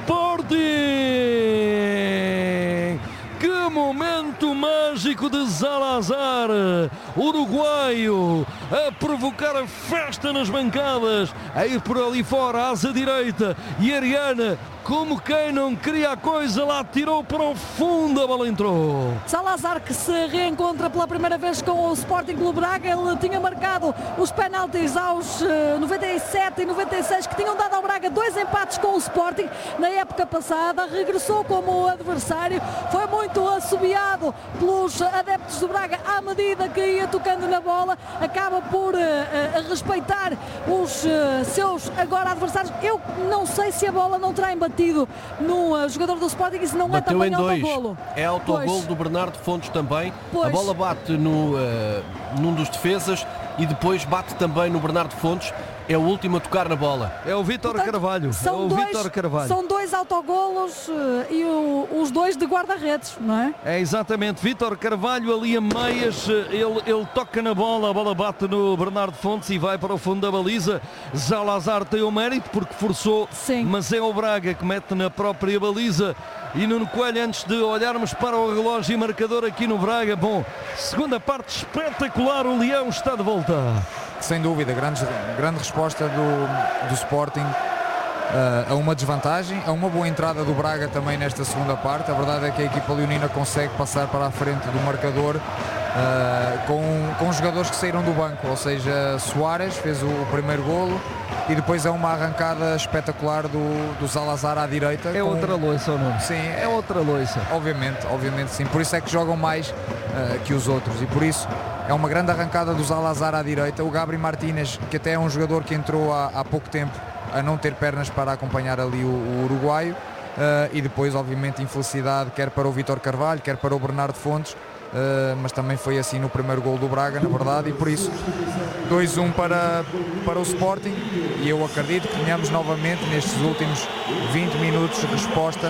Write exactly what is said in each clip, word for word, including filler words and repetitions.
Sporting. Que momento mágico de Salazar, uruguaio, a provocar a festa nas bancadas, a ir por ali fora, asa direita, e Ariana, como quem não queria a coisa, lá tirou para o fundo, a bola entrou. Salazar, que se reencontra pela primeira vez com o Sporting Clube Braga. Ele tinha marcado os penaltis aos uh, noventa e sete e noventa e seis, que tinham dado ao Braga dois empates com o Sporting na época passada. Regressou como adversário, foi muito assobiado pelos adeptos do Braga à medida que ia tocando na bola. Acaba por uh, uh, respeitar os uh, seus agora adversários. Eu não sei se a bola não terá embatido no uh, jogador do Sporting, isso não Bateu é também em dois. autogolo. É autogolo Pois. do Bernardo Fontes também. Pois. A bola bate no, uh, num dos defesas e depois bate também no Bernardo Fontes. É o último a tocar na bola. É o Vítor Portanto, Carvalho. É São o dois, Vítor Carvalho. são dois autogolos uh, e o- os dois de guarda-redes, não é? É exatamente, Vítor Carvalho ali a meias, ele, ele toca na bola, a bola bate no Bernardo Fontes e vai para o fundo da baliza. Salazar tem o mérito porque forçou, Sim. mas é o Braga que mete na própria baliza. E Nuno Coelho, antes de olharmos para o relógio e marcador aqui no Braga, bom, segunda parte espetacular, o Leão está de volta. Sem dúvida, grande, grande resposta do, do Sporting uh, a uma desvantagem, a uma boa entrada do Braga também nesta segunda parte. A verdade é que a equipa leonina consegue passar para a frente do marcador uh, com, com os jogadores que saíram do banco, ou seja, Soares fez o, o primeiro golo e depois é uma arrancada espetacular do, do Salazar à direita. É com- outra loiça ou não? Sim, É outra loiça. Obviamente, obviamente sim. Por isso é que jogam mais uh, que os outros e por isso é uma grande arrancada do Salazar à direita. O Gabri Martínez, que até é um jogador que entrou há, há pouco tempo a não ter pernas para acompanhar ali o, o uruguaio. Uh, e depois, obviamente, infelicidade quer para o Vítor Carvalho, quer para o Bernardo Fontes. Uh, mas também foi assim no primeiro gol do Braga, na verdade, e por isso dois a um para, para o Sporting e eu acredito que tenhamos novamente nestes últimos vinte minutos resposta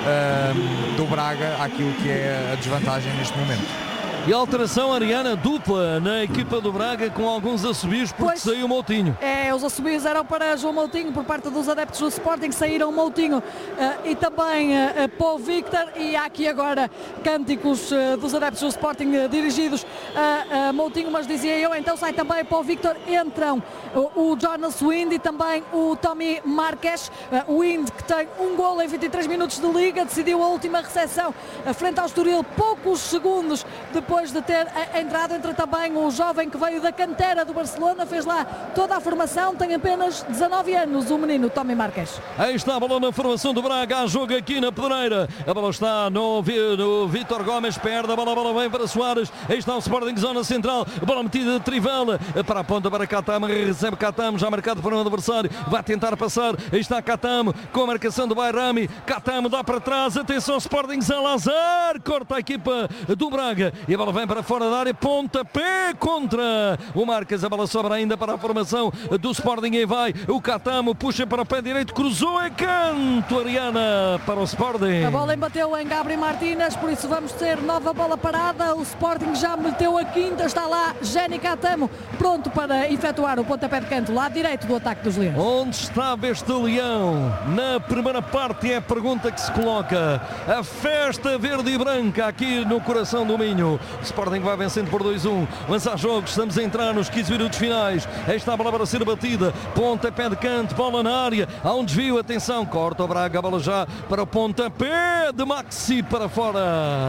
uh, do Braga àquilo que é a desvantagem neste momento. E alteração, Ariana, dupla na equipa do Braga com alguns assobios porque Pois. saiu o Moutinho. É, os assobios eram para João Moutinho por parte dos adeptos do Sporting, saíram Moutinho uh, e também uh, Paul Victor, e há aqui agora cânticos uh, dos adeptos do Sporting uh, dirigidos a uh, Moutinho, mas dizia eu, então sai também Paul Victor, entram o, o Jonas Wind e também o Tommy Marques. Uh, Wind, que tem um golo em vinte e três minutos de liga, decidiu a última recepção uh, frente ao Estoril poucos segundos depois de ter uh, entrado. Entra também o jovem que veio da cantera do Barcelona, fez lá toda a formação, tem apenas dezanove anos, o menino Tommy Marques. Aí está a bola na formação do Braga, há jogo aqui na Pedreira. A bola está no, Vi- no Vítor Gomes, perde a bola, a bola vem para Soares. Aí está o Sporting, zona central, a bola metida de Trivela, para a ponta para Catamo, recebe Catamo, já marcado por um adversário, vai tentar passar. Aí está Catamo, com a marcação do Bayrami. Catamo dá para trás, atenção Sporting, Salazar, corta a equipa do Braga. E a bola vem para fora da área, pontapé contra o Marques, a bola sobra ainda para a formação do Sporting e vai o Catamo, puxa para o pé direito, cruzou, é canto, Ariana, para o Sporting. A bola embateu em Gabri Martínez, por isso vamos ter nova bola parada. O Sporting já meteu a quinta, está lá Jenny Catamo, pronto para efetuar o pontapé de canto, lado direito do ataque dos Leões. Onde estava este Leão? Na primeira parte é a pergunta que se coloca. A festa verde e branca aqui no coração do Minho. O Sporting vai vencendo por dois a um. Lança jogos, estamos a entrar nos quinze minutos finais. Aí está a bola para ser batida. Pontapé de canto, bola na área. Há um desvio, atenção, corta o Braga, a bola já para o pontapé de Maxi para fora.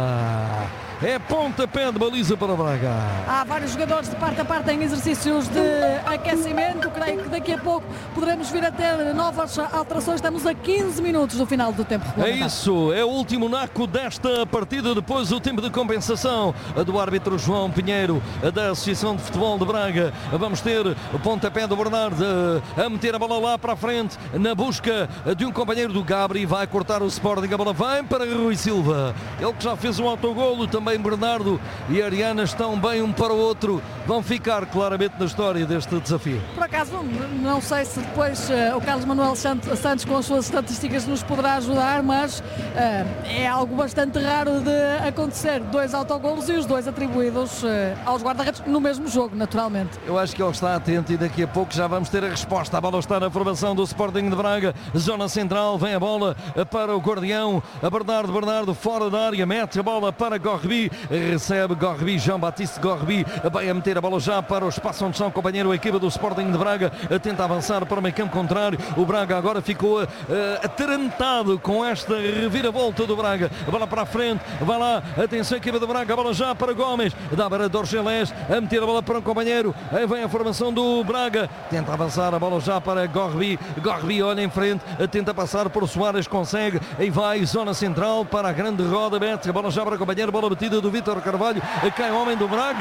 É pontapé de baliza para o Braga. Há vários jogadores de parte a parte em exercícios de aquecimento. Creio que daqui a pouco poderemos vir a ter novas alterações. Estamos a quinze minutos do final do tempo É regulamentar. isso, é o último naco desta partida, depois o tempo de compensação do árbitro João Pinheiro da Associação de Futebol de Braga. Vamos ter o pontapé do Bernardo a meter a bola lá para a frente na busca de um companheiro do Gabri, vai cortar o Sporting, a bola vem para Rui Silva, ele que já fez um autogolo também também Bernardo e Ariana estão bem um para o outro, vão ficar claramente na história deste desafio. Por acaso, não sei se depois uh, o Carlos Manuel Santos com as suas estatísticas nos poderá ajudar, mas uh, é algo bastante raro de acontecer. Dois autogolos e os dois atribuídos uh, aos guarda-redes no mesmo jogo, naturalmente. Eu acho que ele está atento e daqui a pouco já vamos ter a resposta. A bola está na formação do Sporting de Braga, zona central, vem a bola para o guardião, a Bernardo, Bernardo fora da área, mete a bola para Gorbi, recebe Gorbi, Jean-Baptiste Gorbi, vai a meter a bola já para o espaço onde está o companheiro, a equipa do Sporting de Braga, tenta avançar para o meio campo contrário, o Braga agora ficou uh, atarantado com esta reviravolta do Braga, a bola para a frente, vai lá, atenção a equipa do Braga, a bola já para Gomes, dá para Dorgelés, a meter a bola para o companheiro, aí vem a formação do Braga, tenta avançar, a bola já para Gorbi, Gorbi olha em frente, tenta passar por Soares, consegue, aí vai, zona central para a grande roda, mete a bola já para o companheiro, bola batida do Vítor Carvalho, cai o homem do Braga,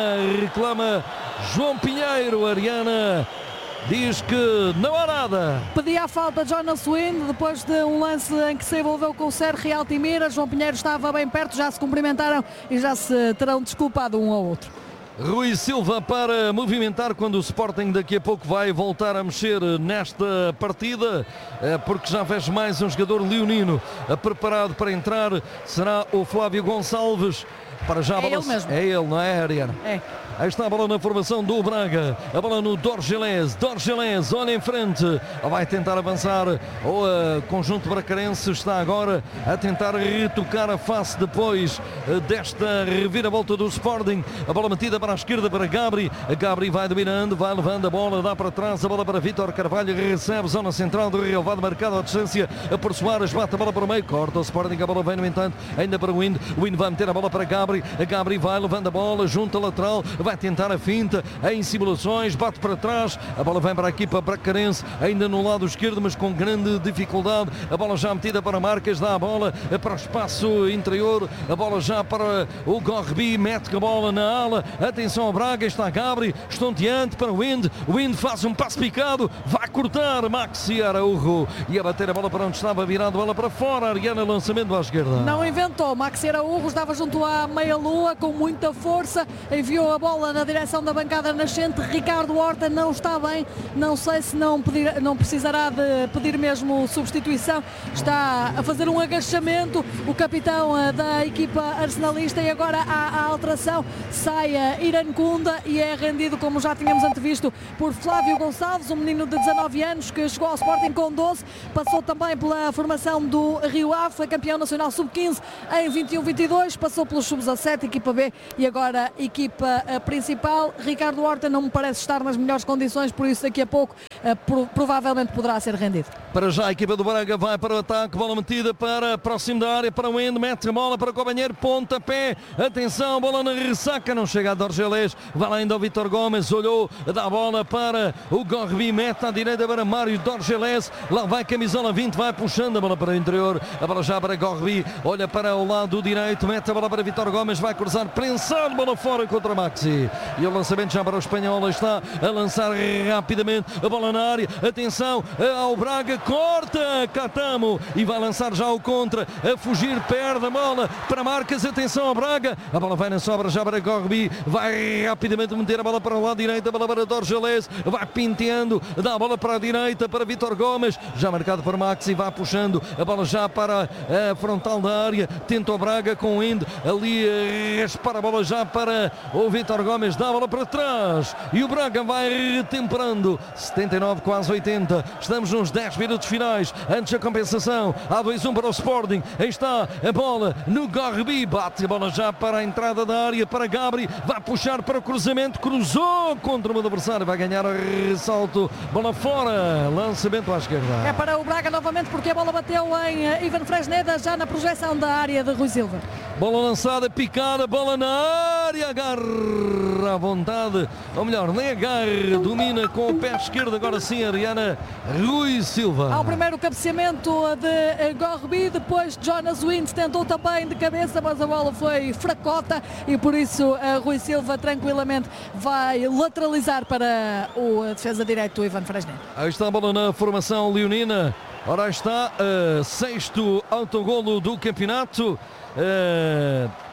reclama João Pinheiro, Ariana diz que não há nada. Pedia a falta Jonas Wind depois de um lance em que se envolveu com o Serra e Altimira. João Pinheiro estava bem perto, já se cumprimentaram e já se terão desculpado um ao outro. Rui Silva para movimentar quando o Sporting daqui a pouco vai voltar a mexer nesta partida, porque já vejo mais um jogador leonino preparado para entrar, será o Flávio Gonçalves. Para já a bola... É ele mesmo. É ele, não é, Ariana? É. Aí está a bola na formação do Braga, a bola no Dorgelés, Dorgelés olha em frente, vai tentar avançar, o uh, conjunto bracarense está agora a tentar retocar a face depois uh, desta reviravolta do Sporting, a bola metida para a esquerda para Gabri, a Gabri vai dominando, vai levando a bola, dá para trás, a bola para Vítor Carvalho, recebe zona central do relevado, marcado à distância, por Soares, bate a bola para o meio, corta o Sporting, a bola vem no entanto, ainda para o Wind, o Wind vai meter a bola para Gabri, a Gabri vai levando a bola, junto a lateral, vai tentar a finta, em simulações, bate para trás, a bola vem para a equipa bracarense, ainda no lado esquerdo, mas com grande dificuldade, a bola já metida para Marques, dá a bola para o espaço interior, a bola já para o Gorbi, mete a bola na ala, atenção ao Braga, está Gabri, estonteante para o Wind, o Wind faz um passo picado, vai cortar Maxi Araújo e a bater a bola para onde estava, virado a bola para fora, Ariana, lançamento à esquerda. Não inventou, Maxi Araújo estava junto à meia-lua com muita força, enviou a bola na direção da bancada nascente, Ricardo Horta não está bem, não sei se não, pedir, não precisará de pedir mesmo substituição, está a fazer um agachamento, o capitão da equipa arsenalista e agora há a alteração, sai a Irã Kunda e é rendido, como já tínhamos antevisto, por Flávio Gonçalves, um menino de dezanove anos que chegou ao Sporting com doze, passou também pela formação do Rio Ave, foi campeão nacional sub quinze em vinte e um vinte e dois, passou pelos sub dezassete, equipa B e agora equipa principal. Ricardo Horta não me parece estar nas melhores condições, por isso daqui a pouco uh, pro, provavelmente poderá ser rendido. Para já a equipa do Braga vai para o ataque, bola metida para próximo da área, para o Endo, mete a bola para o companheiro, pontapé, atenção, bola na ressaca, não chega a Dorgelés, vai lá ainda o Vítor Gomes, olhou, dá a bola para o Gorbi, mete à direita para Mário Dorgelés, lá vai camisola vinte, vai puxando a bola para o interior, a bola já para Gorbi, olha para o lado direito, mete a bola para Vítor Gomes, vai cruzar, prensado, bola fora contra Maxi. E o lançamento já para o espanhol, está a lançar rapidamente a bola na área, atenção ao Braga, corta Catamo e vai lançar já o contra, a fugir, perde a bola para Marques, atenção ao Braga, a bola vai na sobra já para Gorbi, vai rapidamente meter a bola para o lado direito, a bola para Dorgelés, vai pinteando, dá a bola para a direita para Vítor Gomes, já marcado por Maxi, vai puxando a bola já para a frontal da área, tenta o Braga com o Endo, ali raspar a bola já para o Vítor Gomes, dá a bola para trás e o Braga vai retemperando, setenta e nove, quase oitenta, estamos nos dez minutos finais, antes da compensação, há dois a um para o Sporting, aí está a bola no Gorbi, bate a bola já para a entrada da área, para Gabri, vai puxar para o cruzamento, cruzou contra o adversário, vai ganhar o ressalto, bola fora, lançamento à esquerda. É para o Braga novamente porque a bola bateu em uh, Ivan Fresneda já na projeção da área de Rui Silva. Bola lançada, picada, bola na área, agarra à vontade, ou melhor, nem agarra, domina com o pé esquerdo, agora sim, Ariana, Rui Silva. Ao primeiro cabeceamento de Gorbi, depois Jonas Wind tentou também de cabeça, mas a bola foi fracota e por isso Rui Silva tranquilamente vai lateralizar para o defesa direito Ivan Fresneda. Aí está a bola na formação leonina, ora está uh, sexto autogolo do campeonato. Uh,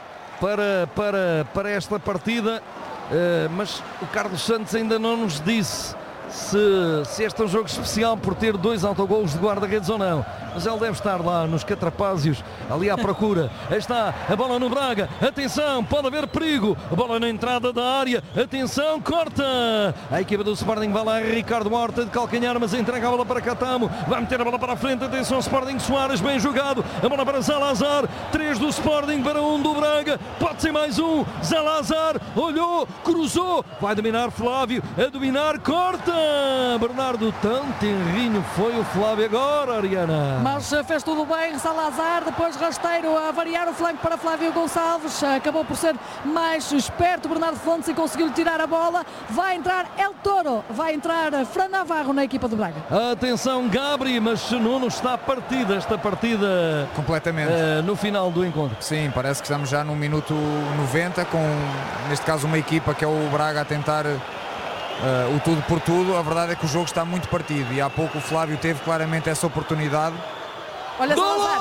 para, para, para esta partida, uh, mas o Carlos Santos ainda não nos disse se, se este é um jogo especial por ter dois autogolos de guarda-redes ou não. Mas ele deve estar lá nos catrapázios, ali à procura. Aí está a bola no Braga. Atenção, pode haver perigo. A bola na entrada da área. Atenção, corta. A equipa do Sporting vai lá. Ricardo Horta de calcanhar, mas entrega a bola para Catamo. Vai meter a bola para a frente. Atenção, Sporting Soares, bem jogado. A bola para Zalazar. três do Sporting para um do Braga. Pode ser mais um. Zalazar olhou, cruzou. Vai dominar Flávio. A dominar, corta. Bernardo, tão tenrinho foi o Flávio agora, Ariana. Mas fez tudo bem, Salazar, depois rasteiro a variar o flanco para Flávio Gonçalves, acabou por ser mais esperto Bernardo Fontes e conseguiu tirar a bola. Vai entrar El Toro, vai entrar Fran Navarro na equipa do Braga. Atenção, Gabri, mas Nuno está partida esta partida completamente uh, no final do encontro. Sim, parece que estamos já no minuto noventa, com neste caso uma equipa que é o Braga a tentar Uh, o tudo por tudo. A verdade é que o jogo está muito partido e há pouco o Flávio teve claramente essa oportunidade. Olha, Salazar.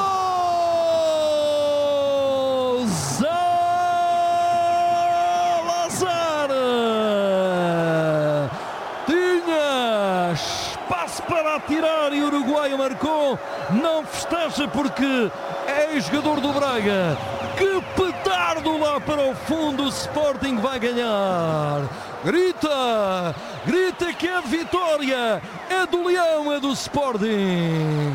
Salazar tinha espaço para atirar e o uruguaio marcou. Não festeja porque é jogador do Braga. Que petardo lá para o fundo. O Sporting vai ganhar. Grita, grita que é vitória, é do Leão, é do Sporting.